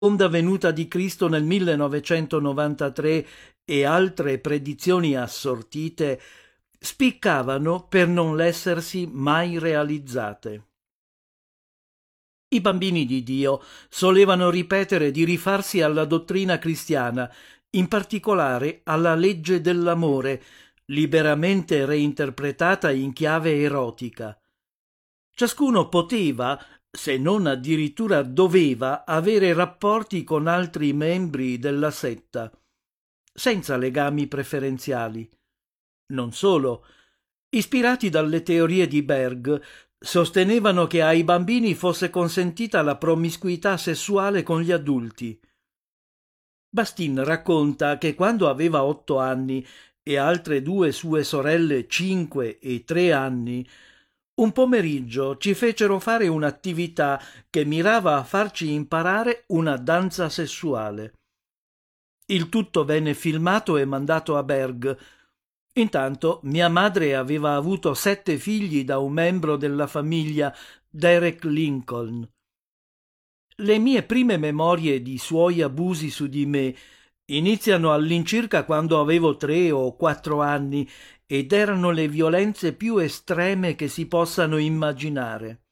seconda venuta di Cristo nel 1993 e altre predizioni assortite spiccavano per non l'essersi mai realizzate. I bambini di Dio solevano ripetere di rifarsi alla dottrina cristiana, in particolare alla legge dell'amore, liberamente reinterpretata in chiave erotica. Ciascuno poteva, se non addirittura doveva, avere rapporti con altri membri della setta, senza legami preferenziali. Non solo. Ispirati dalle teorie di Berg, sostenevano che ai bambini fosse consentita la promiscuità sessuale con gli adulti. Bastin racconta che quando aveva 8 anni e altre 2 sue sorelle 5 e 3 anni, un pomeriggio ci fecero fare un'attività che mirava a farci imparare una danza sessuale. Il tutto venne filmato e mandato a Berg. Intanto mia madre aveva avuto 7 figli da un membro della famiglia, Derek Lincoln. Le mie prime memorie di suoi abusi su di me iniziano all'incirca quando avevo 3 o 4 anni ed erano le violenze più estreme che si possano immaginare.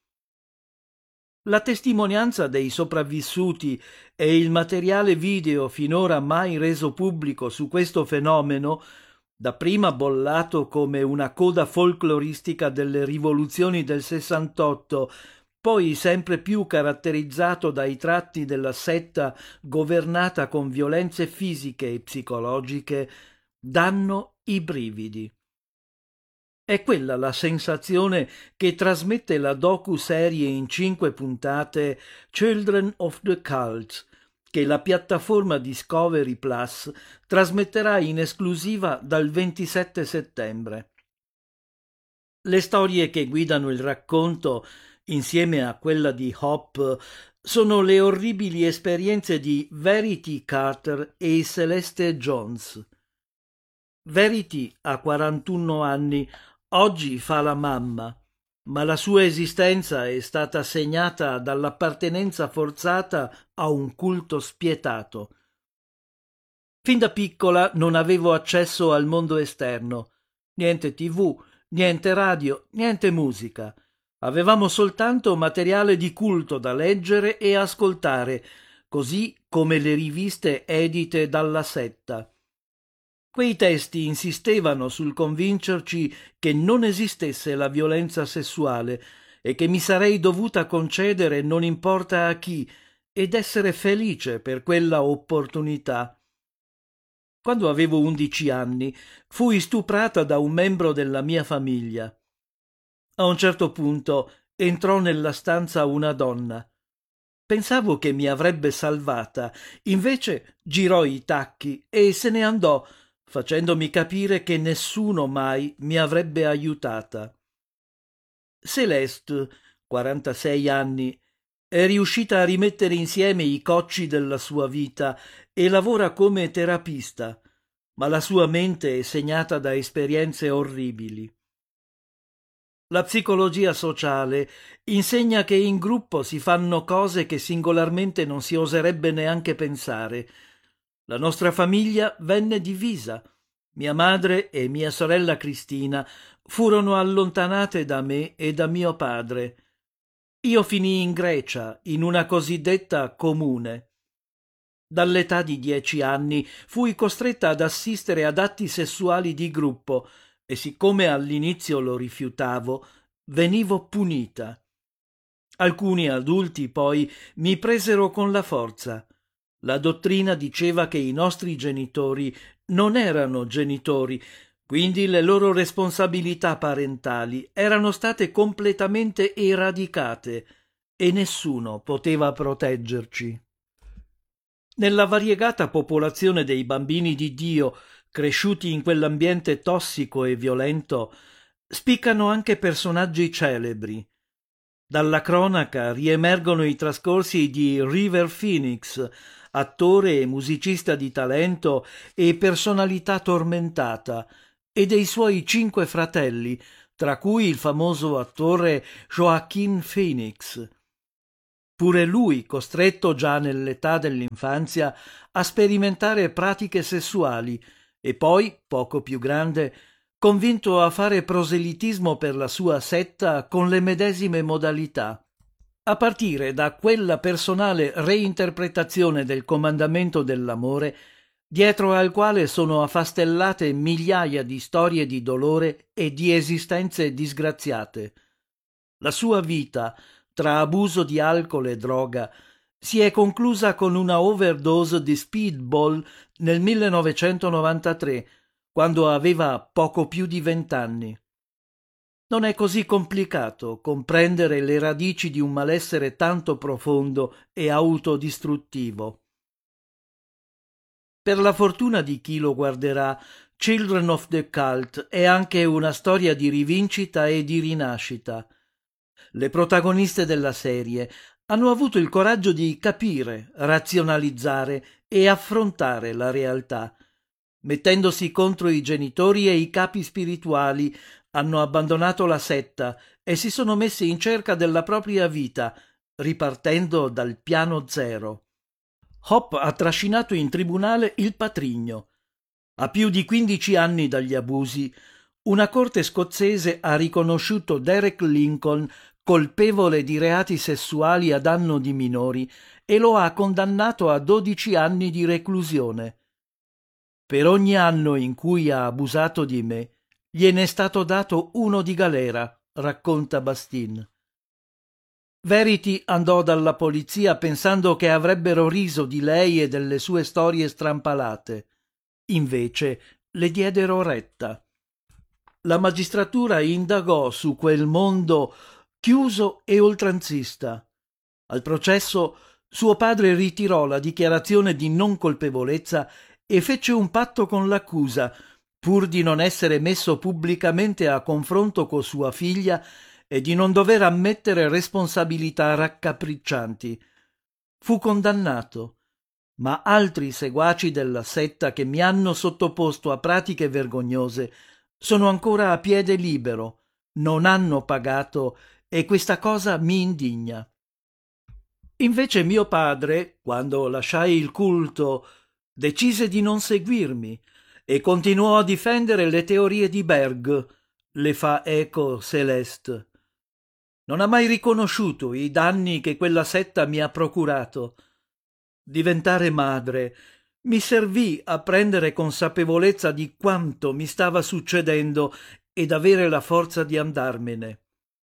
La testimonianza dei sopravvissuti e il materiale video finora mai reso pubblico su questo fenomeno, dapprima bollato come una coda folcloristica delle rivoluzioni del 68, poi sempre più caratterizzato dai tratti della setta governata con violenze fisiche e psicologiche, danno i brividi. È quella la sensazione che trasmette la docu-serie in 5 puntate Children of the Cult, che la piattaforma Discovery Plus trasmetterà in esclusiva dal 27 settembre. Le storie che guidano il racconto, insieme a quella di Hop, sono le orribili esperienze di Verity Carter e Celeste Jones. Verity ha 41 anni, oggi fa la mamma, ma la sua esistenza è stata segnata dall'appartenenza forzata a un culto spietato. Fin da piccola non avevo accesso al mondo esterno, niente TV, niente radio, niente musica. Avevamo soltanto materiale di culto da leggere e ascoltare, così come le riviste edite dalla setta. Quei testi insistevano sul convincerci che non esistesse la violenza sessuale e che mi sarei dovuta concedere non importa a chi ed essere felice per quella opportunità. Quando avevo 11 anni, fui stuprata da un membro della mia famiglia. A un certo punto entrò nella stanza una donna. Pensavo che mi avrebbe salvata, invece girò i tacchi e se ne andò, facendomi capire che nessuno mai mi avrebbe aiutata. Celeste, 46 anni, è riuscita a rimettere insieme i cocci della sua vita e lavora come terapista, ma la sua mente è segnata da esperienze orribili. La psicologia sociale insegna che in gruppo si fanno cose che singolarmente non si oserebbe neanche pensare. La nostra famiglia venne divisa. Mia madre e mia sorella Cristina furono allontanate da me e da mio padre. Io finii in Grecia, in una cosiddetta comune. Dall'età di 10 anni fui costretta ad assistere ad atti sessuali di gruppo e siccome all'inizio lo rifiutavo, venivo punita. Alcuni adulti poi mi presero con la forza. La dottrina diceva che i nostri genitori non erano genitori, quindi le loro responsabilità parentali erano state completamente eradicate e nessuno poteva proteggerci. Nella variegata popolazione dei bambini di Dio cresciuti in quell'ambiente tossico e violento, spiccano anche personaggi celebri. Dalla cronaca riemergono i trascorsi di River Phoenix, attore e musicista di talento e personalità tormentata, e dei suoi 5 fratelli, tra cui il famoso attore Joaquin Phoenix. pure lui costretto già nell'età dell'infanzia a sperimentare pratiche sessuali e poi, poco più grande, convinto a fare proselitismo per la sua setta con le medesime modalità. A partire da quella personale reinterpretazione del comandamento dell'amore, dietro al quale sono affastellate migliaia di storie di dolore e di esistenze disgraziate. La sua vita, tra abuso di alcol e droga, si è conclusa con una overdose di speedball nel 1993, quando aveva poco più di 20 anni. Non è così complicato comprendere le radici di un malessere tanto profondo e autodistruttivo. Per la fortuna di chi lo guarderà, Children of the Cult è anche una storia di rivincita e di rinascita. Le protagoniste della serie hanno avuto il coraggio di capire, razionalizzare e affrontare la realtà. Mettendosi contro i genitori e i capi spirituali, hanno abbandonato la setta e si sono messi in cerca della propria vita, ripartendo dal piano zero. Hop ha trascinato in tribunale il patrigno. A più di 15 anni dagli abusi, una corte scozzese ha riconosciuto Derek Lincoln colpevole di reati sessuali a danno di minori e lo ha condannato a 12 anni di reclusione. Per ogni anno in cui ha abusato di me, gliene è stato dato uno di galera, racconta Bastin. Verity andò dalla polizia pensando che avrebbero riso di lei e delle sue storie strampalate. Invece le diedero retta. La magistratura indagò su quel mondo chiuso e oltranzista. Al processo suo padre ritirò la dichiarazione di non colpevolezza e fece un patto con l'accusa, pur di non essere messo pubblicamente a confronto con sua figlia e di non dover ammettere responsabilità raccapriccianti. Fu condannato, ma altri seguaci della setta che mi hanno sottoposto a pratiche vergognose sono ancora a piede libero, non hanno pagato e questa cosa mi indigna. Invece mio padre, quando lasciai il culto, decise di non seguirmi e continuò a difendere le teorie di Berg, le fa eco Celeste. Non ha mai riconosciuto i danni che quella setta mi ha procurato. Diventare madre mi servì a prendere consapevolezza di quanto mi stava succedendo ed avere la forza di andarmene.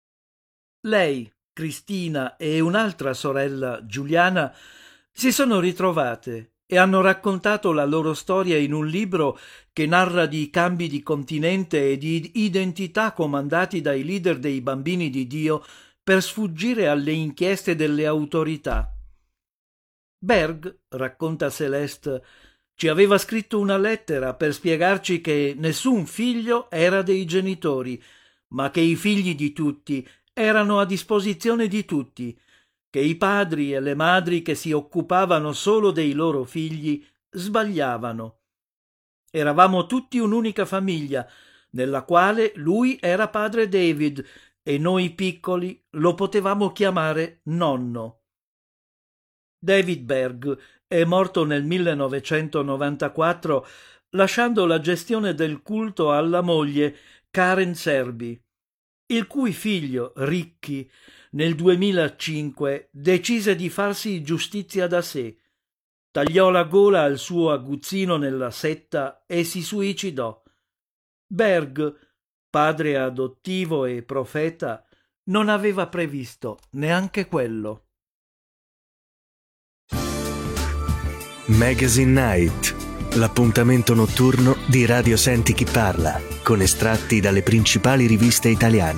Lei, Cristina e un'altra sorella, Giuliana, si sono ritrovate e hanno raccontato la loro storia in un libro che narra di cambi di continente e di identità comandati dai leader dei bambini di Dio per sfuggire alle inchieste delle autorità. Berg, racconta Celeste, ci aveva scritto una lettera per spiegarci che nessun figlio era dei genitori, ma che i figli di tutti erano a disposizione di tutti, che i padri e le madri che si occupavano solo dei loro figli sbagliavano. Eravamo tutti un'unica famiglia, nella quale lui era padre David e noi piccoli lo potevamo chiamare nonno. David Berg è morto nel 1994 lasciando la gestione del culto alla moglie Karen Serbi, il cui figlio Ricky nel 2005 decise di farsi giustizia da sé, tagliò la gola al suo aguzzino nella setta e si suicidò. Berg, padre adottivo e profeta, non aveva previsto neanche quello. Magazine Night, l'appuntamento notturno di Radio Senti Chi Parla, con estratti dalle principali riviste italiane.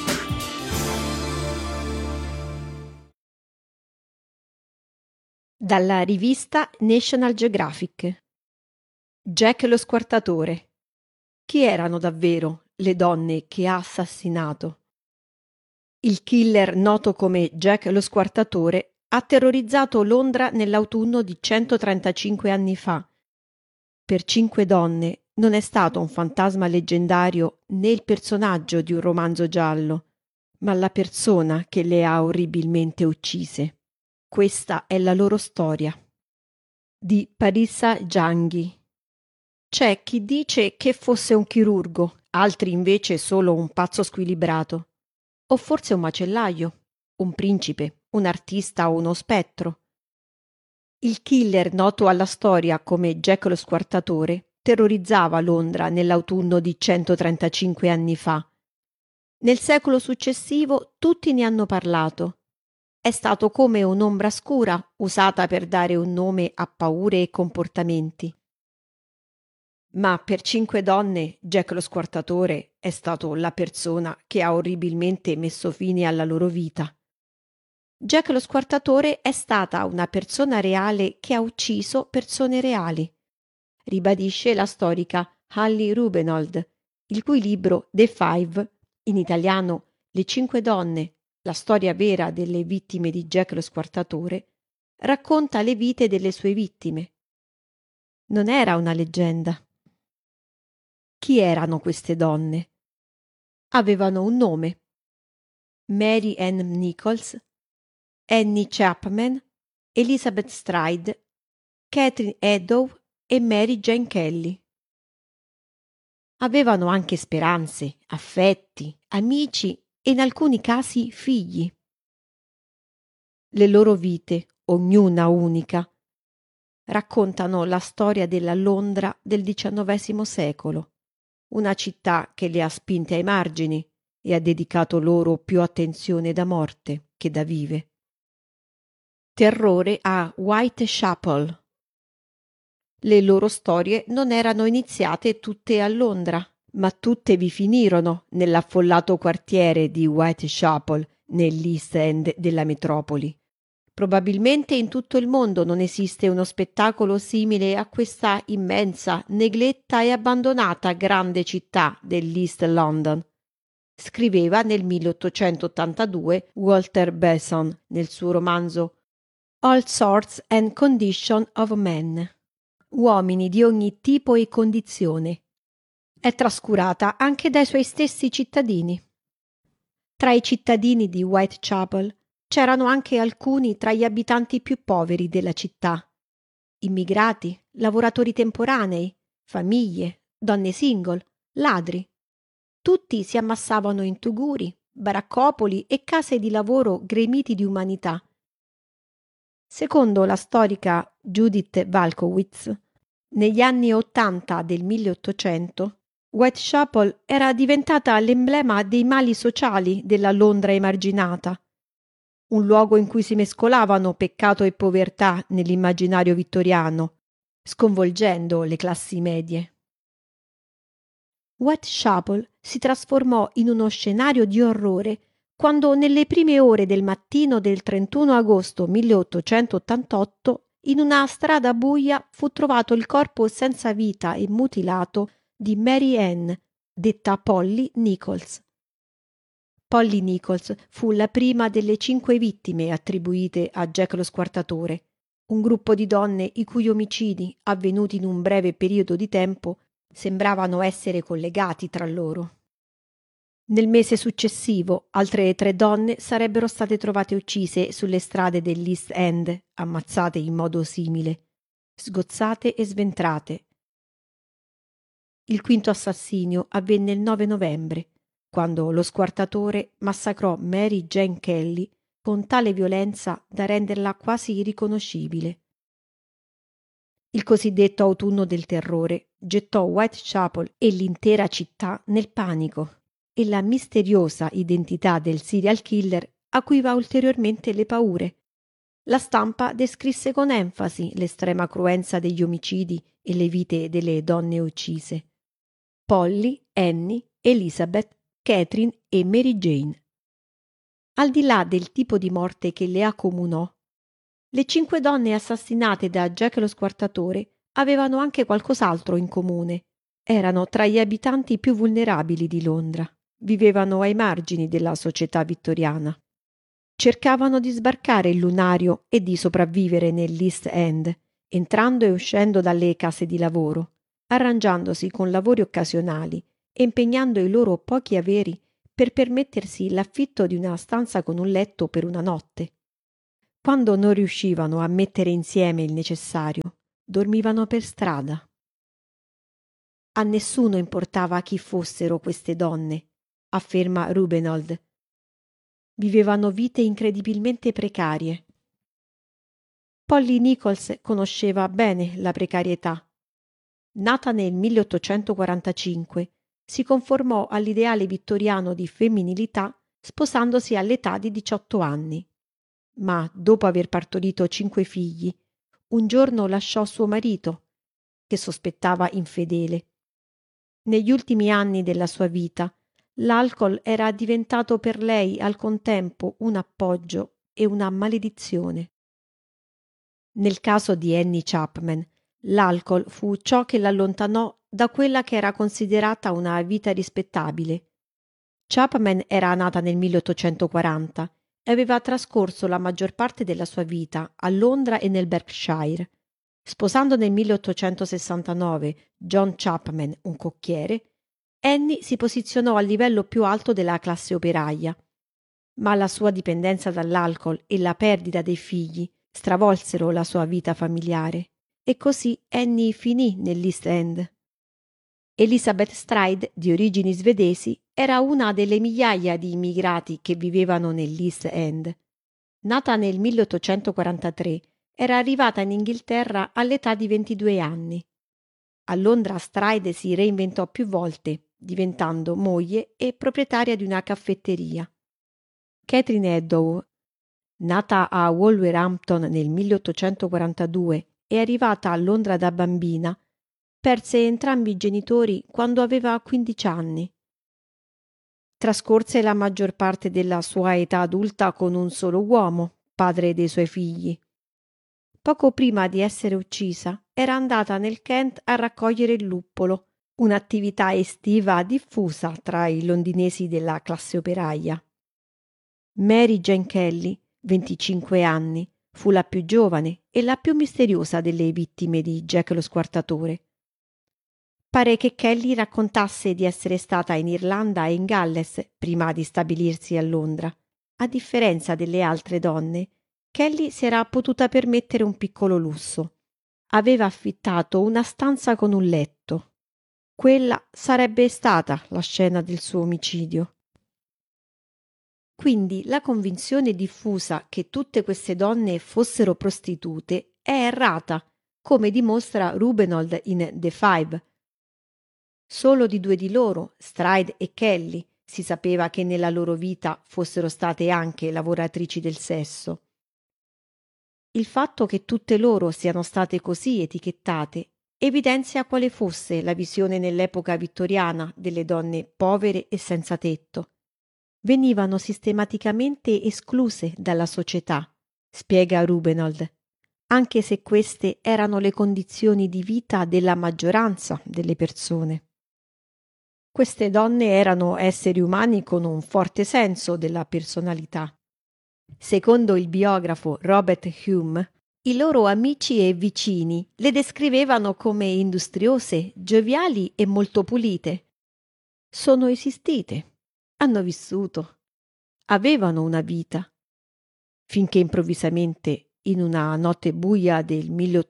Dalla rivista National Geographic. Jack lo squartatore. Chi erano davvero le donne che ha assassinato? Il killer noto come Jack lo squartatore ha terrorizzato Londra nell'autunno di 135 anni fa. Per 5 donne non è stato un fantasma leggendario né il personaggio di un romanzo giallo, ma la persona che le ha orribilmente uccise. Questa è la loro storia. Di Parisa Janghi. C'è chi dice che fosse un chirurgo, altri invece solo un pazzo squilibrato. O forse un macellaio, un principe, un artista o uno spettro. Il killer, noto alla storia come Jack lo Squartatore, terrorizzava Londra nell'autunno di 135 anni fa. Nel secolo successivo tutti ne hanno parlato. È stato come un'ombra scura usata per dare un nome a paure e comportamenti. Ma per 5 donne Jack lo Squartatore è stato la persona che ha orribilmente messo fine alla loro vita. Jack lo Squartatore è stata una persona reale che ha ucciso persone reali, ribadisce la storica Hallie Rubenold, il cui libro The Five, in italiano Le 5 donne, la storia vera delle vittime di Jack lo Squartatore, racconta le vite delle sue vittime. Non era una leggenda. Chi erano queste donne? Avevano un nome: Mary Ann Nichols, Annie Chapman, Elizabeth Stride, Catherine Edow e Mary Jane Kelly. Avevano anche speranze, affetti, amici e in alcuni casi figli. Le loro vite, ognuna unica, raccontano la storia della Londra del XIX secolo, una città che le ha spinte ai margini e ha dedicato loro più attenzione da morte che da vive. Terrore a Whitechapel. Le loro storie non erano iniziate tutte a Londra, ma tutte vi finirono nell'affollato quartiere di Whitechapel, nell'East End della metropoli. Probabilmente in tutto il mondo non esiste uno spettacolo simile a questa immensa, negletta e abbandonata grande città dell'East London. Scriveva nel 1882 Walter Besson nel suo romanzo All Sorts and Condition of Men. Uomini di ogni tipo e condizione. È trascurata anche dai suoi stessi cittadini. Tra i cittadini di Whitechapel c'erano anche alcuni tra gli abitanti più poveri della città. Immigrati, lavoratori temporanei, famiglie, donne single, ladri. Tutti si ammassavano in tuguri, baraccopoli e case di lavoro gremiti di umanità. Secondo la storica Judith Walkowitz, negli anni '80 del 1800, Whitechapel era diventata l'emblema dei mali sociali della Londra emarginata, un luogo in cui si mescolavano peccato e povertà nell'immaginario vittoriano, sconvolgendo le classi medie. Whitechapel si trasformò in uno scenario di orrore quando nelle prime ore del mattino del 31 agosto 1888 in una strada buia fu trovato il corpo senza vita e mutilato di Mary Ann, detta Polly Nichols. Polly Nichols fu la prima delle 5 vittime attribuite a Jack lo Squartatore, un gruppo di donne i cui omicidi, avvenuti in un breve periodo di tempo, sembravano essere collegati tra loro. Nel mese successivo altre 3 donne sarebbero state trovate uccise sulle strade dell'East End, ammazzate in modo simile, sgozzate e sventrate. Il quinto assassinio avvenne il 9 novembre, quando lo Squartatore massacrò Mary Jane Kelly con tale violenza da renderla quasi irriconoscibile. Il cosiddetto autunno del terrore gettò Whitechapel e l'intera città nel panico e la misteriosa identità del serial killer acuiva ulteriormente le paure. La stampa descrisse con enfasi l'estrema cruenza degli omicidi e le vite delle donne uccise: Polly, Annie, Elizabeth, Catherine e Mary Jane. Al di là del tipo di morte che le accomunò, le 5 donne assassinate da Jack lo Squartatore avevano anche qualcos'altro in comune. Erano tra gli abitanti più vulnerabili di Londra. Vivevano ai margini della società vittoriana. Cercavano di sbarcare il lunario e di sopravvivere nell'East End, entrando e uscendo dalle case di lavoro, arrangiandosi con lavori occasionali e impegnando i loro pochi averi per permettersi l'affitto di una stanza con un letto per una notte. Quando non riuscivano a mettere insieme il necessario, dormivano per strada. A nessuno importava chi fossero queste donne, afferma Rubenold. Vivevano vite incredibilmente precarie. Polly Nichols conosceva bene la precarietà. Nata nel 1845, si conformò all'ideale vittoriano di femminilità sposandosi all'età di 18 anni. Ma dopo aver partorito 5 figli, un giorno lasciò suo marito, che sospettava infedele. Negli ultimi anni della sua vita, l'alcol era diventato per lei al contempo un appoggio e una maledizione. Nel caso di Annie Chapman, l'alcol fu ciò che l'allontanò da quella che era considerata una vita rispettabile. Chapman era nata nel 1840 e aveva trascorso la maggior parte della sua vita a Londra e nel Berkshire. Sposando nel 1869 John Chapman, un cocchiere, Annie si posizionò al livello più alto della classe operaia. Ma la sua dipendenza dall'alcol e la perdita dei figli stravolsero la sua vita familiare e così Annie finì nell'East End. Elizabeth Stride, di origini svedesi, era una delle migliaia di immigrati che vivevano nell'East End. Nata nel 1843, era arrivata in Inghilterra all'età di 22 anni. A Londra Stride si reinventò più volte, diventando moglie e proprietaria di una caffetteria. Catherine Eddowes, nata a Wolverhampton nel 1842 e arrivata a Londra da bambina, perse entrambi i genitori quando aveva 15 anni. Trascorse la maggior parte della sua età adulta con un solo uomo, padre dei suoi figli. Poco prima di essere uccisa, era andata nel Kent a raccogliere il luppolo, un'attività estiva diffusa tra i londinesi della classe operaia. Mary Jane Kelly, 25 anni, fu la più giovane e la più misteriosa delle vittime di Jack lo Squartatore. Pare che Kelly raccontasse di essere stata in Irlanda e in Galles prima di stabilirsi a Londra. A differenza delle altre donne, Kelly si era potuta permettere un piccolo lusso. Aveva affittato una stanza con un letto. Quella sarebbe stata la scena del suo omicidio. Quindi la convinzione diffusa che tutte queste donne fossero prostitute è errata, come dimostra Rubenold in The Five. Solo di 2 di loro, Stride e Kelly, si sapeva che nella loro vita fossero state anche lavoratrici del sesso. Il fatto che tutte loro siano state così etichettate evidenzia quale fosse la visione nell'epoca vittoriana delle donne povere e senza tetto. Venivano sistematicamente escluse dalla società, spiega Rubenold, anche se queste erano le condizioni di vita della maggioranza delle persone. Queste donne erano esseri umani con un forte senso della personalità. Secondo il biografo Robert Hume, i loro amici e vicini le descrivevano come industriose, gioviali e molto pulite. Sono esistite, hanno vissuto, avevano una vita, finché improvvisamente, in una notte buia del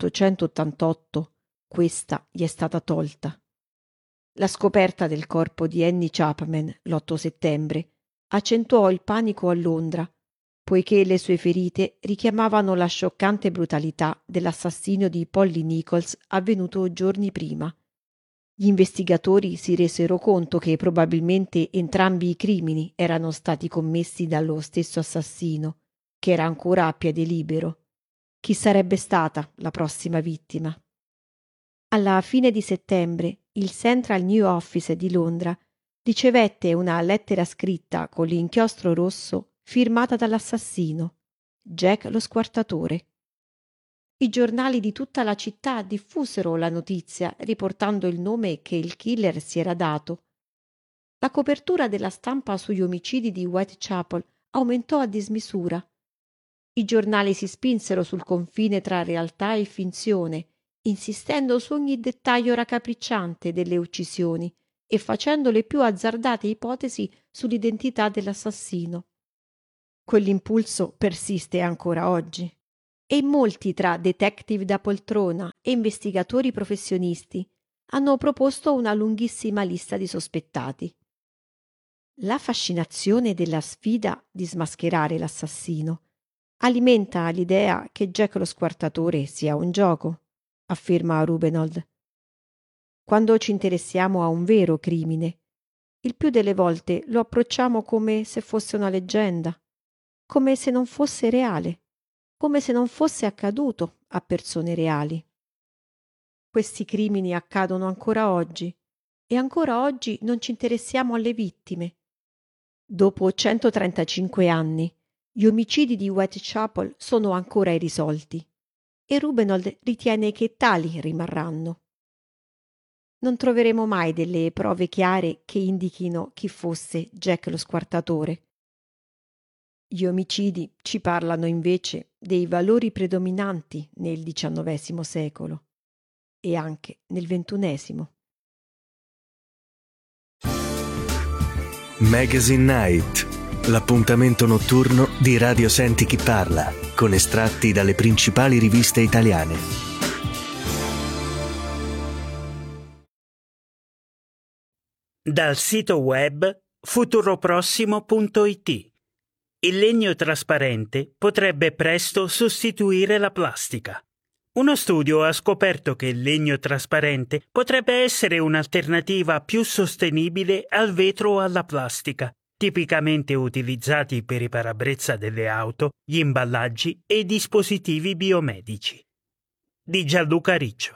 1888, questa gli è stata tolta. La scoperta del corpo di Annie Chapman l'8 settembre accentuò il panico a Londra, poiché le sue ferite richiamavano la scioccante brutalità dell'assassinio di Polly Nichols avvenuto giorni prima. Gli investigatori si resero conto che probabilmente entrambi i crimini erano stati commessi dallo stesso assassino, che era ancora a piede libero. Chi sarebbe stata la prossima vittima? Alla fine di settembre, il Central New Office di Londra ricevette una lettera scritta con l'inchiostro rosso firmata dall'assassino, Jack lo Squartatore. I giornali di tutta la città diffusero la notizia riportando il nome che il killer si era dato. La copertura della stampa sugli omicidi di Whitechapel aumentò a dismisura. I giornali si spinsero sul confine tra realtà e finzione, insistendo su ogni dettaglio raccapricciante delle uccisioni e facendo le più azzardate ipotesi sull'identità dell'assassino. Quell'impulso persiste ancora oggi e molti tra detective da poltrona e investigatori professionisti hanno proposto una lunghissima lista di sospettati. La fascinazione della sfida di smascherare l'assassino alimenta l'idea che Jack lo squartatore sia un gioco, afferma Rubenold. Quando ci interessiamo a un vero crimine, il più delle volte lo approcciamo come se fosse una leggenda, come se non fosse reale, come se non fosse accaduto a persone reali. Questi crimini accadono ancora oggi e ancora oggi non ci interessiamo alle vittime. Dopo 135 anni, gli omicidi di Whitechapel sono ancora irrisolti e Rubenold ritiene che tali rimarranno. Non troveremo mai delle prove chiare che indichino chi fosse Jack lo squartatore. Gli omicidi ci parlano invece dei valori predominanti nel XIX secolo e anche nel XXI. Magazine Night, l'appuntamento notturno di Radio Senti Chi Parla, con estratti dalle principali riviste italiane. Dal sito web futuroprossimo.it. Il legno trasparente potrebbe presto sostituire la plastica. Uno studio ha scoperto che il legno trasparente potrebbe essere un'alternativa più sostenibile al vetro o alla plastica, tipicamente utilizzati per i parabrezza delle auto, gli imballaggi e i dispositivi biomedici. Di Gianluca Riccio.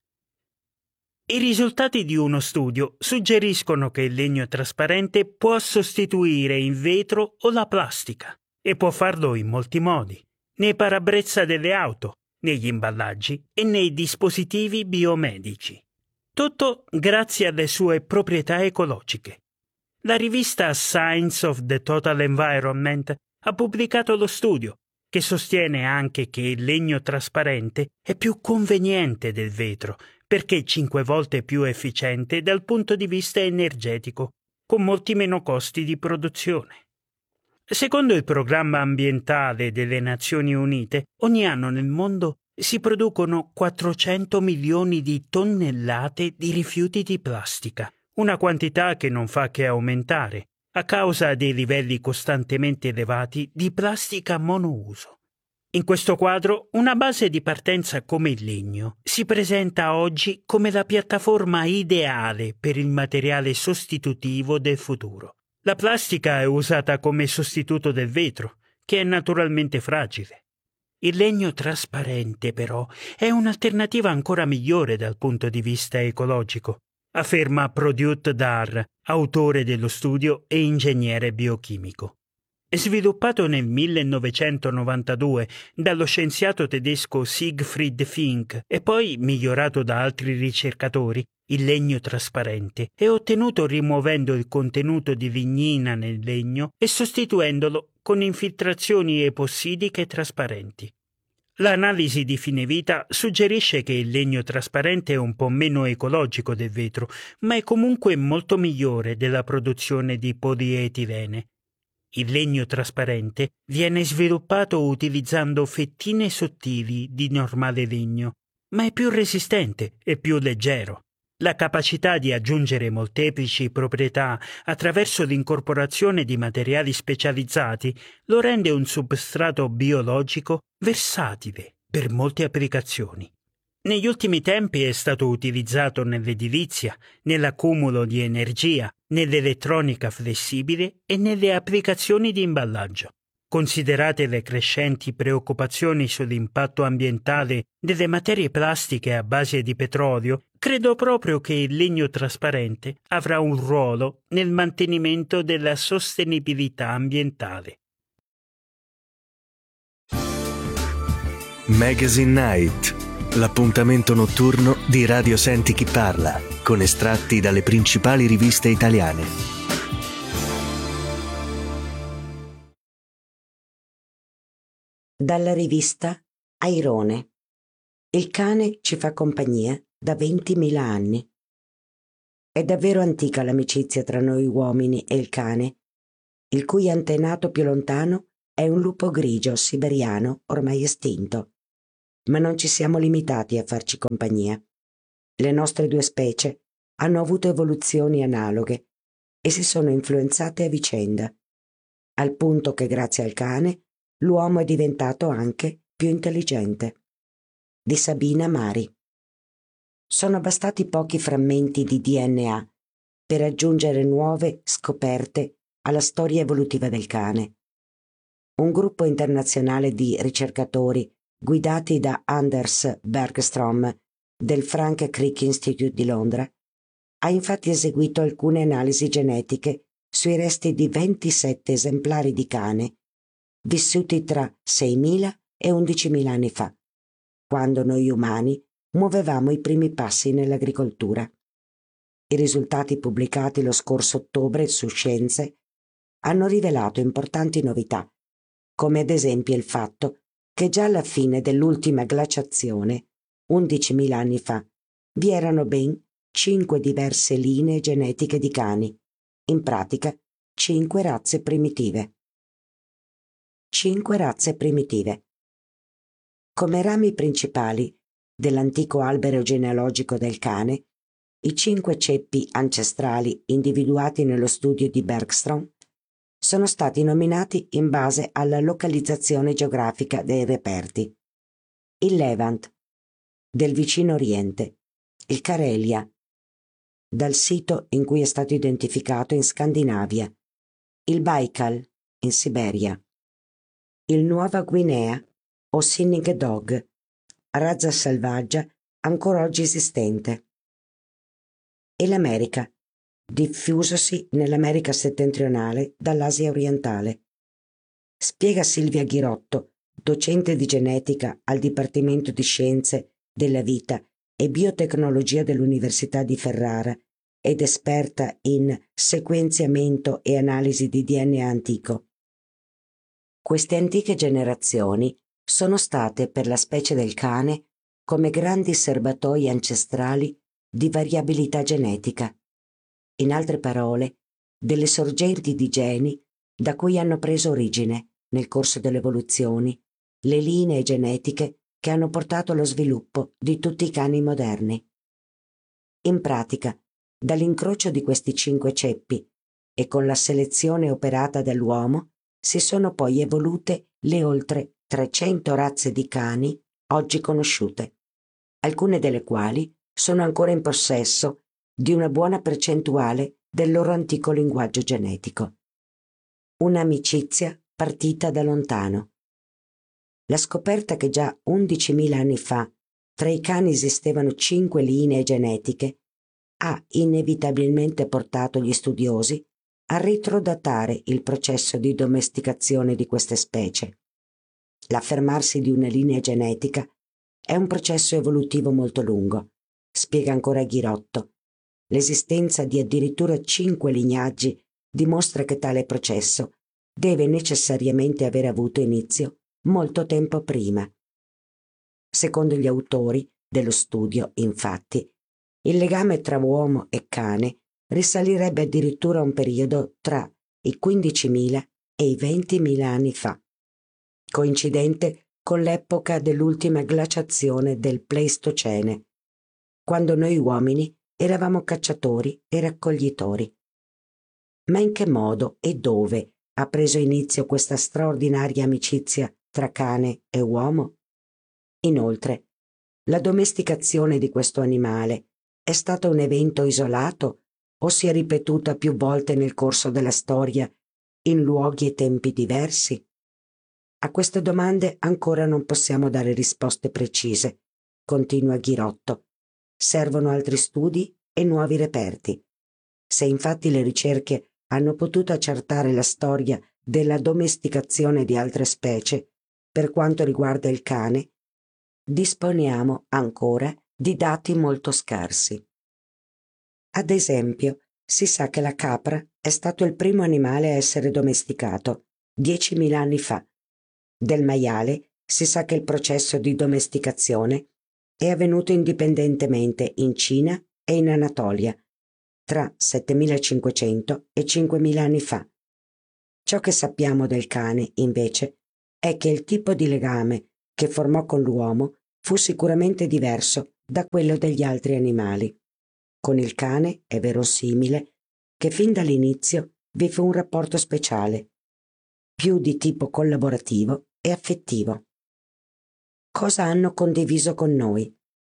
I risultati di uno studio suggeriscono che il legno trasparente può sostituire il vetro o la plastica e può farlo in molti modi, nei parabrezza delle auto, negli imballaggi e nei dispositivi biomedici. Tutto grazie alle sue proprietà ecologiche. La rivista Science of the Total Environment ha pubblicato lo studio, che sostiene anche che il legno trasparente è più conveniente del vetro, perché 5 volte più efficiente dal punto di vista energetico, con molti meno costi di produzione. Secondo il Programma ambientale delle Nazioni Unite, ogni anno nel mondo si producono 400 milioni di tonnellate di rifiuti di plastica, una quantità che non fa che aumentare a causa dei livelli costantemente elevati di plastica monouso. In questo quadro, una base di partenza come il legno si presenta oggi come la piattaforma ideale per il materiale sostitutivo del futuro. La plastica è usata come sostituto del vetro, che è naturalmente fragile. Il legno trasparente, però, è un'alternativa ancora migliore dal punto di vista ecologico, afferma Pradyut Dar, autore dello studio e ingegnere biochimico. Sviluppato nel 1992 dallo scienziato tedesco Siegfried Fink e poi migliorato da altri ricercatori, il legno trasparente è ottenuto rimuovendo il contenuto di lignina nel legno e sostituendolo con infiltrazioni epossidiche trasparenti. L'analisi di fine vita suggerisce che il legno trasparente è un po' meno ecologico del vetro, ma è comunque molto migliore della produzione di polietilene. Il legno trasparente viene sviluppato utilizzando fettine sottili di normale legno, ma è più resistente e più leggero. La capacità di aggiungere molteplici proprietà attraverso l'incorporazione di materiali specializzati lo rende un substrato biologico versatile per molte applicazioni. Negli ultimi tempi è stato utilizzato nell'edilizia, nell'accumulo di energia, nell'elettronica flessibile e nelle applicazioni di imballaggio. Considerate le crescenti preoccupazioni sull'impatto ambientale delle materie plastiche a base di petrolio, credo proprio che il legno trasparente avrà un ruolo nel mantenimento della sostenibilità ambientale. Magazine Night, l'appuntamento notturno di Radio Senti Chi Parla, con estratti dalle principali riviste italiane. Dalla rivista Airone. Il cane ci fa compagnia da 20.000 anni. È davvero antica l'amicizia tra noi uomini e il cane, il cui antenato più lontano è un lupo grigio siberiano ormai estinto. Ma non ci siamo limitati a farci compagnia. Le nostre due specie hanno avuto evoluzioni analoghe e si sono influenzate a vicenda, al punto che grazie al cane l'uomo è diventato anche più intelligente. Di Sabina Mari. Sono bastati pochi frammenti di DNA per aggiungere nuove scoperte alla storia evolutiva del cane. Un gruppo internazionale di ricercatori guidati da Anders Bergstrom del Frank Crick Institute di Londra ha infatti eseguito alcune analisi genetiche sui resti di 27 esemplari di cane vissuti tra 6.000 e 11.000 anni fa, quando noi umani muovevamo i primi passi nell'agricoltura. I risultati pubblicati lo scorso ottobre su Scienze hanno rivelato importanti novità, come ad esempio il fatto che già alla fine dell'ultima glaciazione, 11.000 anni fa, vi erano ben 5 diverse linee genetiche di cani, in pratica 5 razze primitive. 5 razze primitive. Come rami principali dell'antico albero genealogico del cane, i 5 ceppi ancestrali individuati nello studio di Bergstrom sono stati nominati in base alla localizzazione geografica dei reperti. Il Levant, del vicino Oriente, il Carelia, dal sito in cui è stato identificato in Scandinavia, il Baikal, in Siberia, il Nuova Guinea o Sinning Dog, razza selvaggia ancora oggi esistente, e l'America, diffusosi nell'America settentrionale dall'Asia orientale. Spiega Silvia Ghirotto, docente di genetica al Dipartimento di Scienze della Vita e Biotecnologia dell'Università di Ferrara ed esperta in sequenziamento e analisi di DNA antico. Queste antiche generazioni sono state per la specie del cane come grandi serbatoi ancestrali di variabilità genetica. In altre parole, delle sorgenti di geni da cui hanno preso origine, nel corso delle evoluzioni, le linee genetiche che hanno portato allo sviluppo di tutti i cani moderni. In pratica, dall'incrocio di questi 5 ceppi e con la selezione operata dall'uomo, si sono poi evolute le oltre 300 razze di cani oggi conosciute, alcune delle quali sono ancora in possesso di una buona percentuale del loro antico linguaggio genetico. Un'amicizia partita da lontano. La scoperta che già 11.000 anni fa tra i cani esistevano 5 linee genetiche ha inevitabilmente portato gli studiosi a ritrodatare il processo di domesticazione di queste specie. L'affermarsi di una linea genetica è un processo evolutivo molto lungo, spiega ancora Ghirotto. L'esistenza di addirittura 5 lignaggi dimostra che tale processo deve necessariamente aver avuto inizio molto tempo prima. Secondo gli autori dello studio, infatti, il legame tra uomo e cane risalirebbe addirittura a un periodo tra i 15.000 e i 20.000 anni fa, coincidente con l'epoca dell'ultima glaciazione del Pleistocene, quando noi uomini eravamo cacciatori e raccoglitori. Ma in che modo e dove ha preso inizio questa straordinaria amicizia tra cane e uomo? Inoltre, la domesticazione di questo animale è stato un evento isolato o si è ripetuta più volte nel corso della storia in luoghi e tempi diversi? A queste domande ancora non possiamo dare risposte precise, continua Ghirotto. Servono altri studi e nuovi reperti. Se infatti le ricerche hanno potuto accertare la storia della domesticazione di altre specie, per quanto riguarda il cane, disponiamo ancora di dati molto scarsi. Ad esempio, si sa che la capra è stato il primo animale a essere domesticato, 10.000 anni fa. Del maiale si sa che il processo di domesticazione è avvenuto indipendentemente in Cina e in Anatolia, tra 7.500 e 5.000 anni fa. Ciò che sappiamo del cane, invece, è che il tipo di legame che formò con l'uomo fu sicuramente diverso da quello degli altri animali. Con il cane è verosimile che fin dall'inizio vi fu un rapporto speciale, più di tipo collaborativo e affettivo. Cosa hanno condiviso con noi?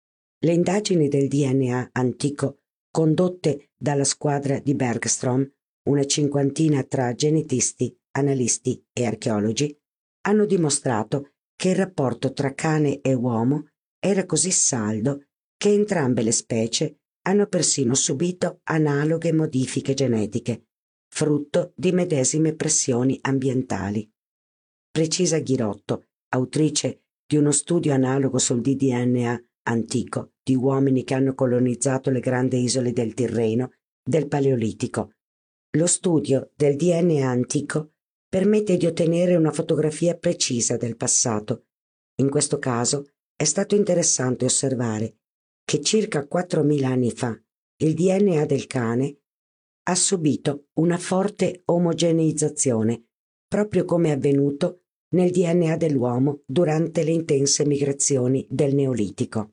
Le indagini del DNA antico condotte dalla squadra di Bergstrom, una cinquantina tra genetisti, analisti e archeologi, hanno dimostrato che il rapporto tra cane e uomo era così saldo che entrambe le specie hanno persino subito analoghe modifiche genetiche, frutto di medesime pressioni ambientali. Precisa Ghirotto, autrice di uno studio analogo sul DNA antico di uomini che hanno colonizzato le grandi isole del Tirreno del Paleolitico. Lo studio del DNA antico permette di ottenere una fotografia precisa del passato. In questo caso è stato interessante osservare che circa 4.000 anni fa il DNA del cane ha subito una forte omogeneizzazione, proprio come è avvenuto nel DNA dell'uomo durante le intense migrazioni del Neolitico.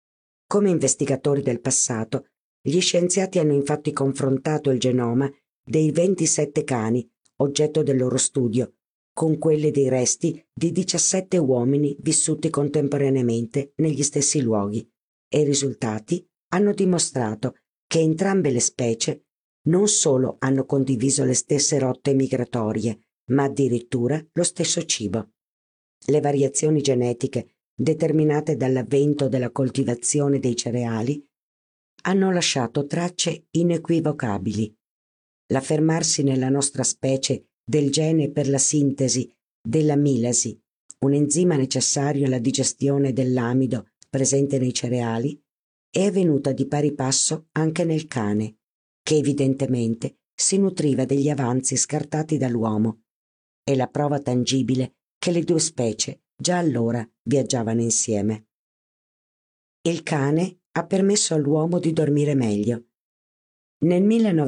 Come investigatori del passato, gli scienziati hanno infatti confrontato il genoma dei 27 cani, oggetto del loro studio, con quelle dei resti di 17 uomini vissuti contemporaneamente negli stessi luoghi, e i risultati hanno dimostrato che entrambe le specie non solo hanno condiviso le stesse rotte migratorie, ma addirittura lo stesso cibo. Le variazioni genetiche determinate dall'avvento della coltivazione dei cereali hanno lasciato tracce inequivocabili. L'affermarsi nella nostra specie del gene per la sintesi della milasi, un enzima necessario alla digestione dell'amido presente nei cereali, è avvenuta di pari passo anche nel cane, che evidentemente si nutriva degli avanzi scartati dall'uomo. È la prova tangibile che le due specie già allora viaggiavano insieme. Il cane ha permesso all'uomo di dormire meglio. Nel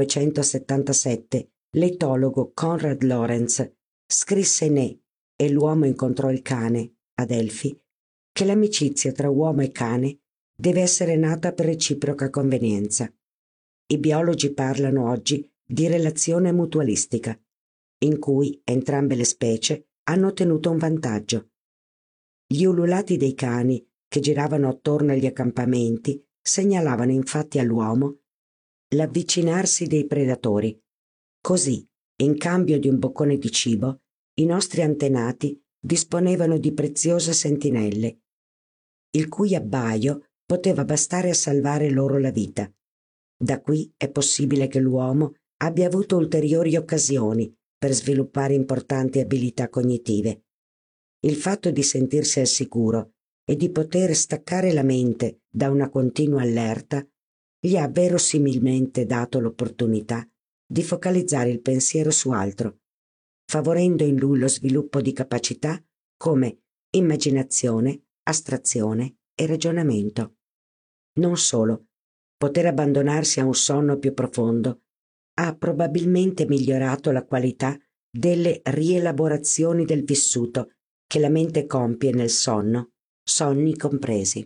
1977 l'etologo Konrad Lorenz scrisse e l'uomo incontrò il cane a Delfi che l'amicizia tra uomo e cane deve essere nata per reciproca convenienza. I biologi parlano oggi di relazione mutualistica, in cui entrambe le specie hanno ottenuto un vantaggio. Gli ululati dei cani che giravano attorno agli accampamenti segnalavano infatti all'uomo l'avvicinarsi dei predatori. Così, in cambio di un boccone di cibo, i nostri antenati disponevano di preziose sentinelle, il cui abbaio poteva bastare a salvare loro la vita. Da qui è possibile che l'uomo abbia avuto ulteriori occasioni per sviluppare importanti abilità cognitive. Il fatto di sentirsi al sicuro e di poter staccare la mente da una continua allerta gli ha verosimilmente dato l'opportunità di focalizzare il pensiero su altro, favorendo in lui lo sviluppo di capacità come immaginazione, astrazione e ragionamento. Non solo, poter abbandonarsi a un sonno più profondo ha probabilmente migliorato la qualità delle rielaborazioni del vissuto che la mente compie nel sonno, sogni compresi.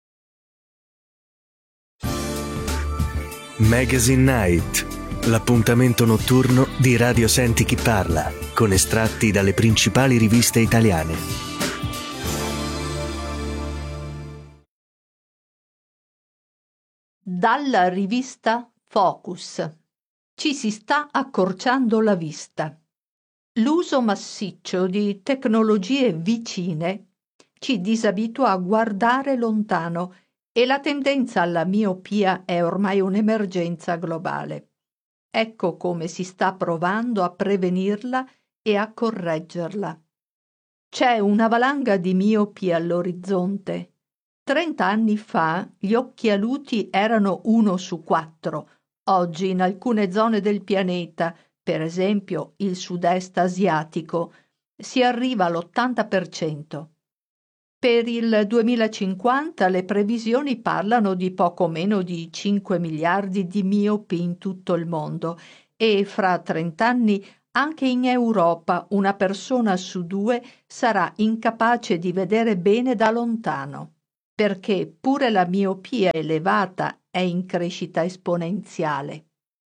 Magazine Night, l'appuntamento notturno di Radio Senti Chi Parla, con estratti dalle principali riviste italiane. Dalla rivista Focus. Ci si sta accorciando la vista. L'uso massiccio di tecnologie vicine ci disabitua a guardare lontano e la tendenza alla miopia è ormai un'emergenza globale. Ecco come si sta provando a prevenirla e a correggerla. C'è una valanga di miopi all'orizzonte. 30 anni fa gli occhialuti erano 1 su 4. Oggi in alcune zone del pianeta, per esempio il sud-est asiatico, si arriva all'80%. Per il 2050 le previsioni parlano di poco meno di 5 miliardi di miopi in tutto il mondo e fra 30 anni anche in Europa una persona su 2 sarà incapace di vedere bene da lontano, perché pure la miopia elevata è in crescita esponenziale.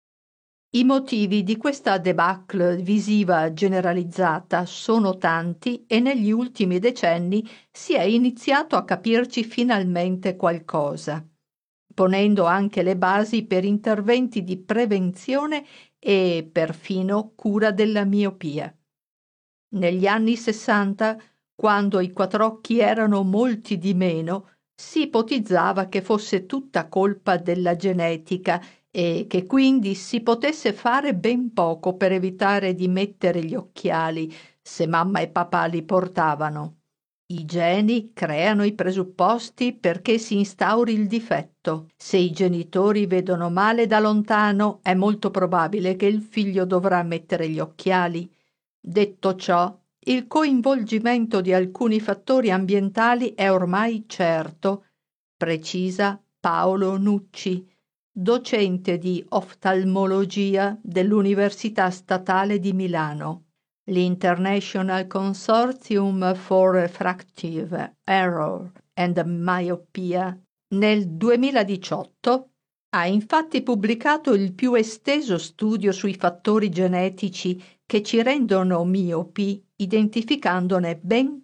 I motivi di questa debacle visiva generalizzata sono tanti e negli ultimi decenni si è iniziato a capirci finalmente qualcosa, ponendo anche le basi per interventi di prevenzione e perfino cura della miopia. Negli anni 60, quando i quattr'occhi erano molti di meno, si ipotizzava che fosse tutta colpa della genetica e che quindi si potesse fare ben poco per evitare di mettere gli occhiali se mamma e papà li portavano. I geni creano i presupposti perché si instauri il difetto. Se i genitori vedono male da lontano, è molto probabile che il figlio dovrà mettere gli occhiali. Detto ciò, il coinvolgimento di alcuni fattori ambientali è ormai certo, precisa Paolo Nucci, docente di oftalmologia dell'Università Statale di Milano. L'International Consortium for Refractive Error and Myopia nel 2018 ha infatti pubblicato il più esteso studio sui fattori genetici che ci rendono miopi, identificandone ben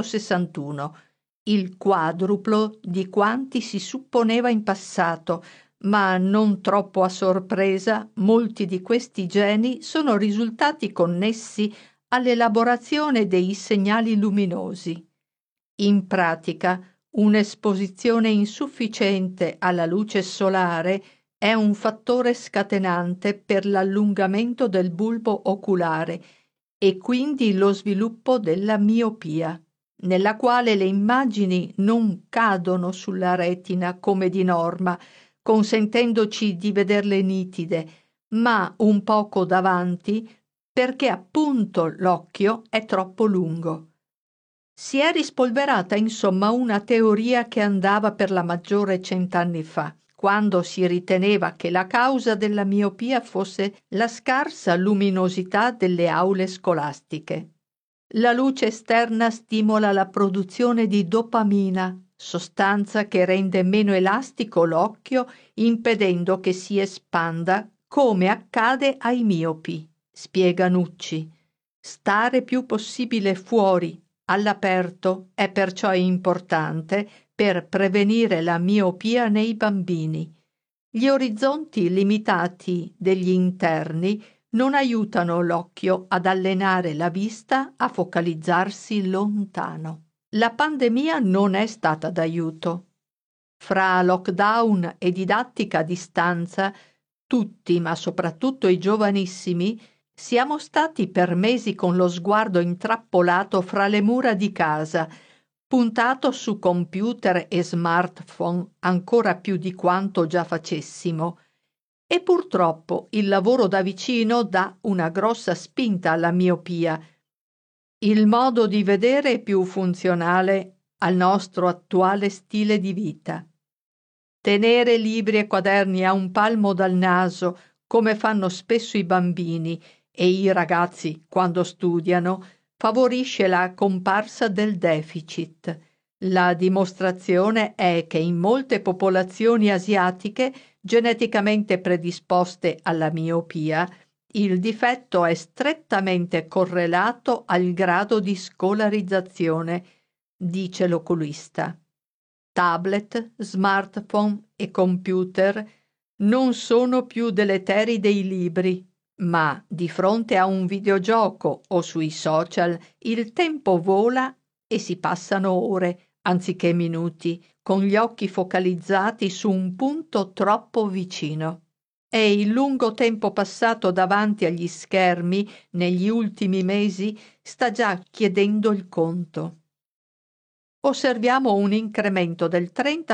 161, il quadruplo di quanti si supponeva in passato, ma non troppo a sorpresa, molti di questi geni sono risultati connessi all'elaborazione dei segnali luminosi. In pratica, un'esposizione insufficiente alla luce solare è un fattore scatenante per l'allungamento del bulbo oculare e quindi lo sviluppo della miopia, nella quale le immagini non cadono sulla retina come di norma, consentendoci di vederle nitide, ma un poco davanti perché appunto l'occhio è troppo lungo. Si è rispolverata insomma una teoria che andava per la maggiore 100 anni fa, quando si riteneva che la causa della miopia fosse la scarsa luminosità delle aule scolastiche. La luce esterna stimola la produzione di dopamina, sostanza che rende meno elastico l'occhio, impedendo che si espanda, come accade ai miopi, spiega Nucci. Stare più possibile fuori, all'aperto, è perciò importante per prevenire la miopia nei bambini. Gli orizzonti limitati degli interni non aiutano l'occhio ad allenare la vista a focalizzarsi lontano. La pandemia non è stata d'aiuto. Fra lockdown e didattica a distanza, tutti, ma soprattutto i giovanissimi, siamo stati per mesi con lo sguardo intrappolato fra le mura di casa, puntato su computer e smartphone ancora più di quanto già facessimo. E purtroppo il lavoro da vicino dà una grossa spinta alla miopia. Il modo di vedere è più funzionale al nostro attuale stile di vita. Tenere libri e quaderni a un palmo dal naso, come fanno spesso i bambini e i ragazzi quando studiano, favorisce la comparsa del deficit. La dimostrazione è che in molte popolazioni asiatiche geneticamente predisposte alla miopia, il difetto è strettamente correlato al grado di scolarizzazione, dice l'oculista. Tablet, smartphone e computer non sono più deleteri dei libri, ma di fronte a un videogioco o sui social il tempo vola e si passano ore, anziché minuti, con gli occhi focalizzati su un punto troppo vicino. E il lungo tempo passato davanti agli schermi negli ultimi mesi sta già chiedendo il conto. Osserviamo un incremento del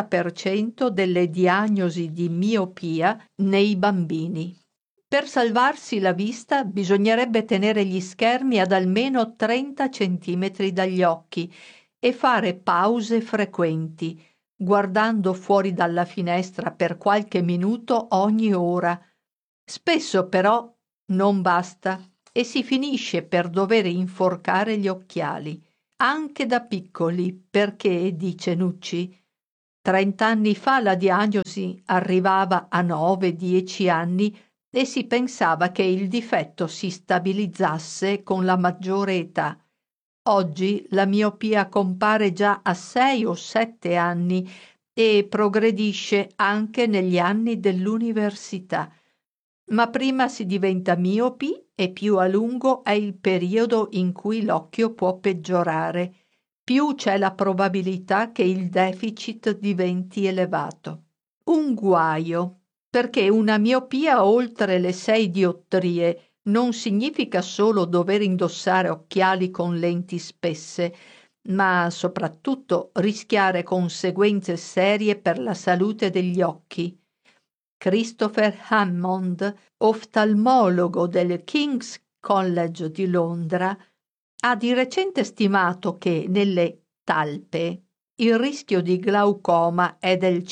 30% delle diagnosi di miopia nei bambini. Per salvarsi la vista bisognerebbe tenere gli schermi ad almeno 30 centimetri dagli occhi e fare pause frequenti, guardando fuori dalla finestra per qualche minuto ogni ora. Spesso però non basta e si finisce per dover inforcare gli occhiali, anche da piccoli, perché, dice Nucci, 30 anni fa la diagnosi arrivava a 9-10 anni e si pensava che il difetto si stabilizzasse con la maggiore età. Oggi la miopia compare già a 6 o 7 anni e progredisce anche negli anni dell'università. Ma prima si diventa miopi e più a lungo è il periodo in cui l'occhio può peggiorare, più c'è la probabilità che il deficit diventi elevato. Un guaio, perché una miopia oltre le 6 diottrie non significa solo dover indossare occhiali con lenti spesse, ma soprattutto rischiare conseguenze serie per la salute degli occhi. Christopher Hammond, oftalmologo del King's College di Londra, ha di recente stimato che nelle talpe il rischio di glaucoma è del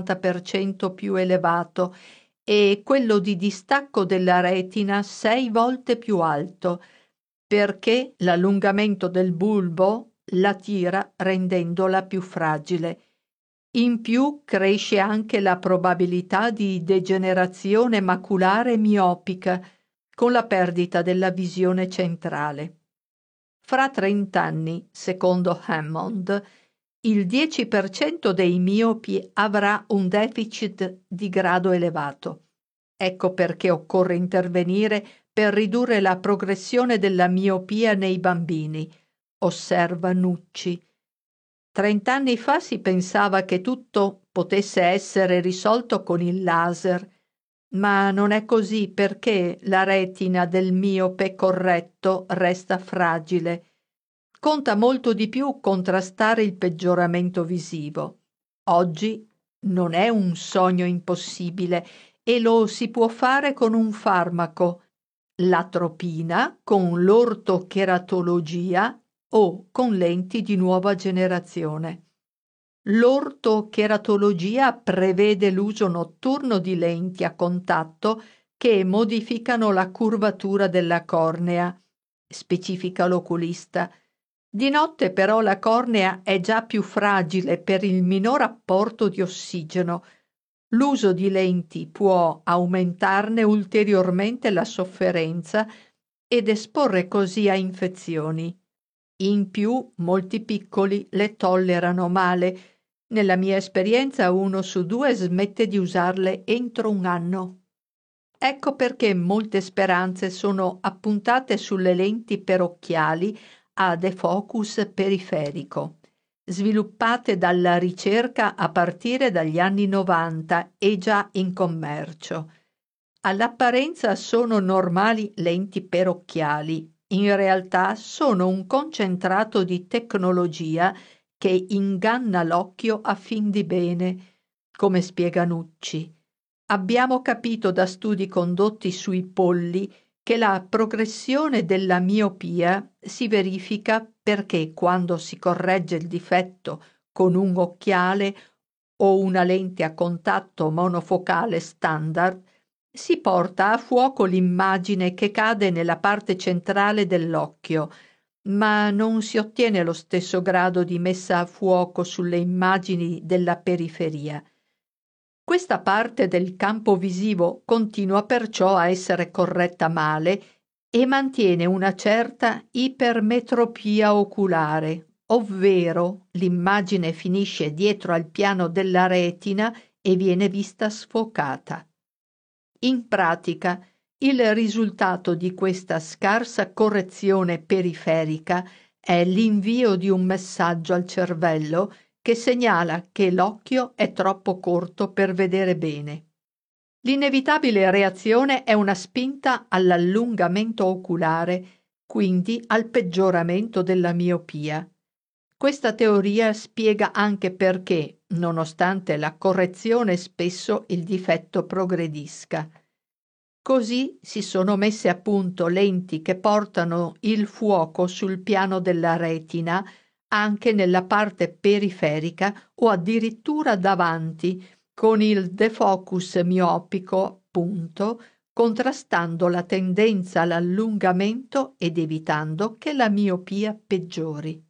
50% più elevato e quello di distacco della retina 6 volte più alto, perché l'allungamento del bulbo la tira rendendola più fragile. In più cresce anche la probabilità di degenerazione maculare miopica con la perdita della visione centrale. Fra 30 anni, secondo Hammond, il 10% dei miopi avrà un deficit di grado elevato. Ecco perché occorre intervenire per ridurre la progressione della miopia nei bambini, osserva Nucci. 30 anni fa si pensava che tutto potesse essere risolto con il laser, ma non è così perché la retina del miope corretto resta fragile. Conta molto di più contrastare il peggioramento visivo. Oggi non è un sogno impossibile e lo si può fare con un farmaco, l'atropina, con l'ortocheratologia o con lenti di nuova generazione. L'ortocheratologia prevede l'uso notturno di lenti a contatto che modificano la curvatura della cornea, specifica l'oculista. Di notte però la cornea è già più fragile per il minor apporto di ossigeno. L'uso di lenti può aumentarne ulteriormente la sofferenza ed esporre così a infezioni. In più, molti piccoli le tollerano male. Nella mia esperienza 1 su 2 smette di usarle entro un anno. Ecco perché molte speranze sono appuntate sulle lenti per occhiali a defocus periferico, sviluppate dalla ricerca a partire dagli anni 90 e già in commercio. All'apparenza sono normali lenti per occhiali, in realtà sono un concentrato di tecnologia che inganna l'occhio a fin di bene, come spiega Nucci. Abbiamo capito da studi condotti sui polli che la progressione della miopia si verifica perché quando si corregge il difetto con un occhiale o una lente a contatto monofocale standard, si porta a fuoco l'immagine che cade nella parte centrale dell'occhio, ma non si ottiene lo stesso grado di messa a fuoco sulle immagini della periferia. Questa parte del campo visivo continua perciò a essere corretta male e mantiene una certa ipermetropia oculare, ovvero l'immagine finisce dietro al piano della retina e viene vista sfocata. In pratica, il risultato di questa scarsa correzione periferica è l'invio di un messaggio al cervello che segnala che l'occhio è troppo corto per vedere bene. L'inevitabile reazione è una spinta all'allungamento oculare, quindi al peggioramento della miopia. Questa teoria spiega anche perché, nonostante la correzione, spesso il difetto progredisca. Così si sono messe a punto lenti che portano il fuoco sul piano della retina anche nella parte periferica o addirittura davanti, con il defocus miopico, appunto, contrastando la tendenza all'allungamento ed evitando che la miopia peggiori.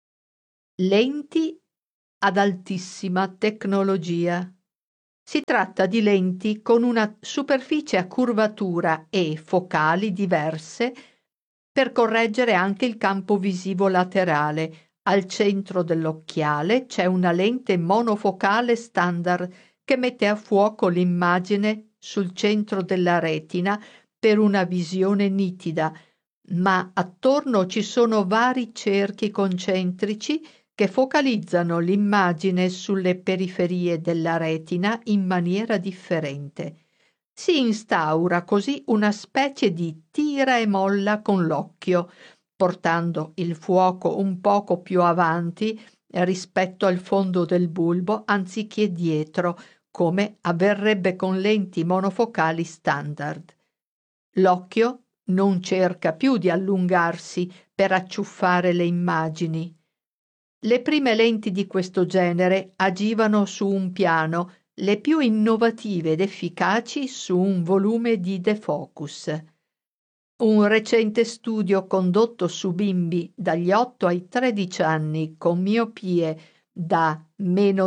Lenti ad altissima tecnologia. Si tratta di lenti con una superficie a curvatura e focali diverse per correggere anche il campo visivo laterale. Al centro dell'occhiale c'è una lente monofocale standard che mette a fuoco l'immagine sul centro della retina per una visione nitida, ma attorno ci sono vari cerchi concentrici che focalizzano l'immagine sulle periferie della retina in maniera differente. Si instaura così una specie di tira e molla con l'occhio, portando il fuoco un poco più avanti rispetto al fondo del bulbo anziché dietro, come avverrebbe con lenti monofocali standard. L'occhio non cerca più di allungarsi per acciuffare le immagini. Le prime lenti di questo genere agivano su un piano, le più innovative ed efficaci su un volume di defocus. Un recente studio condotto su bimbi dagli 8 ai 13 anni con miopie da meno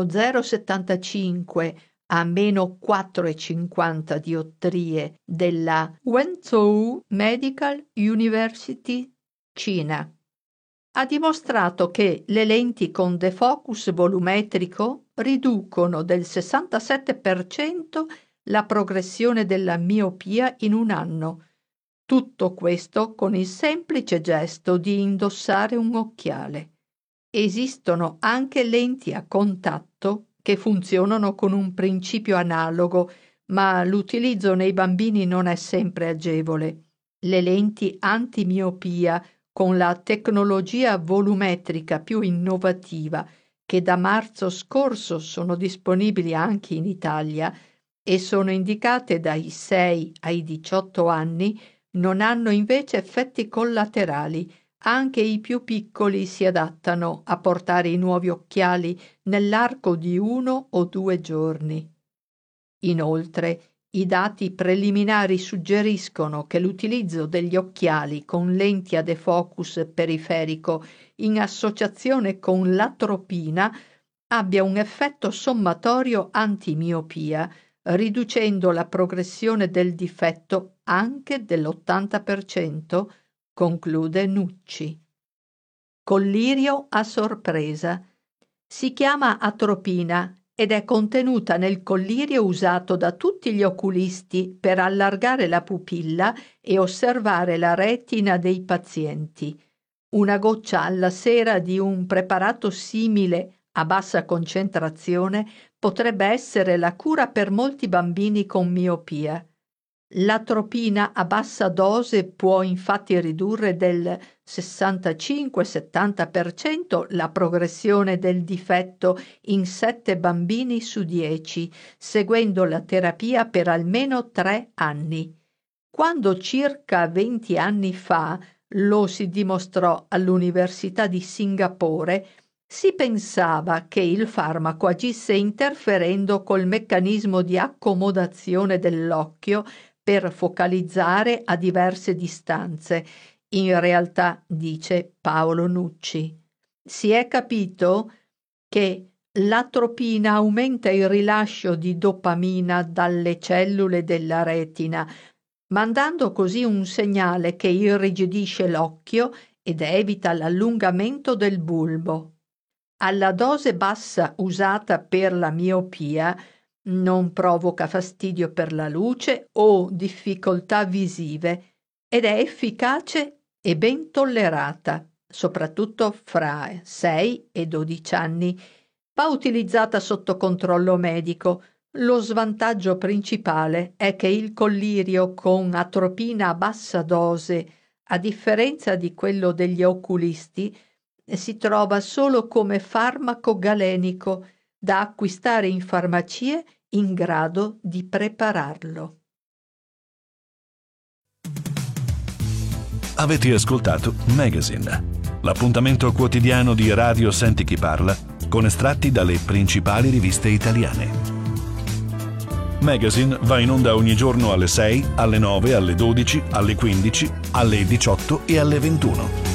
0,75 a meno 4,50 diottrie della Wenzhou Medical University, Cina, ha dimostrato che le lenti con defocus volumetrico riducono del 67% la progressione della miopia in un anno. Tutto questo con il semplice gesto di indossare un occhiale. Esistono anche lenti a contatto che funzionano con un principio analogo, ma l'utilizzo nei bambini non è sempre agevole. Le lenti antimiopia con la tecnologia volumetrica più innovativa, che da marzo scorso sono disponibili anche in Italia e sono indicate dai 6 ai 18 anni, non hanno invece effetti collaterali. Anche i più piccoli si adattano a portare i nuovi occhiali nell'arco di 1 o 2 giorni. Inoltre, i dati preliminari suggeriscono che l'utilizzo degli occhiali con lenti a defocus periferico in associazione con l'atropina abbia un effetto sommatorio antimiopia, riducendo la progressione del difetto anche dell'80%, conclude Nucci. Collirio a sorpresa. Si chiama atropina ed è contenuta nel collirio usato da tutti gli oculisti per allargare la pupilla e osservare la retina dei pazienti. Una goccia alla sera di un preparato simile a bassa concentrazione potrebbe essere la cura per molti bambini con miopia. L'atropina a bassa dose può infatti ridurre del 65-70% la progressione del difetto in 7 bambini su 10, seguendo la terapia per almeno 3 anni. Quando circa 20 anni fa lo si dimostrò all'Università di Singapore, si pensava che il farmaco agisse interferendo col meccanismo di accomodazione dell'occhio per focalizzare a diverse distanze. In realtà, dice Paolo Nucci, si è capito che l'atropina aumenta il rilascio di dopamina dalle cellule della retina, mandando così un segnale che irrigidisce l'occhio ed evita l'allungamento del bulbo. Alla dose bassa usata per la miopia non provoca fastidio per la luce o difficoltà visive ed è efficace e ben tollerata, soprattutto fra 6 e 12 anni. Va utilizzata sotto controllo medico. Lo svantaggio principale è che il collirio con atropina a bassa dose, a differenza di quello degli oculisti, si trova solo come farmaco galenico da acquistare in farmacie in grado di prepararlo. Avete ascoltato Magazine, l'appuntamento quotidiano di Radio Senti Chi Parla con estratti dalle principali riviste italiane. Magazine va in onda ogni giorno alle 6, alle 9, alle 12, alle 15, alle 18 e alle 21.